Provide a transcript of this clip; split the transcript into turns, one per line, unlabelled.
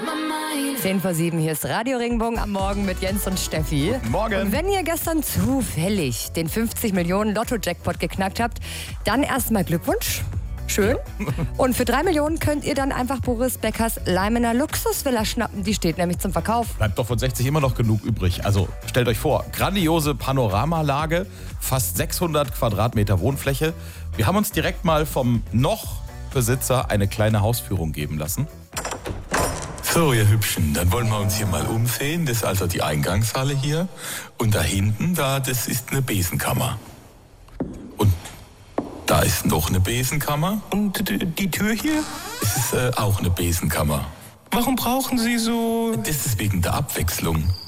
10 vor 7, hier ist Radio Regenbogen am Morgen mit Jens und Steffi.
Morgen.
Und wenn ihr gestern zufällig den 50 Millionen Lotto-Jackpot geknackt habt, dann erstmal Glückwunsch. Schön. Und für 3 Millionen könnt ihr dann einfach Boris Beckers Leimener Luxusvilla schnappen. Die steht nämlich zum Verkauf.
Bleibt doch von 60 immer noch genug übrig. Also stellt euch vor, grandiose Panoramalage, fast 600 Quadratmeter Wohnfläche. Wir haben uns direkt mal vom Noch-Besitzer eine kleine Hausführung geben lassen.
So, ihr Hübschen, dann wollen wir uns hier mal umsehen. Das ist also die Eingangshalle hier. Und da hinten, das ist eine Besenkammer. Und da ist noch eine Besenkammer. Und die Tür hier? Das ist auch eine Besenkammer.
Warum brauchen Sie so...
Das ist wegen der Abwechslung.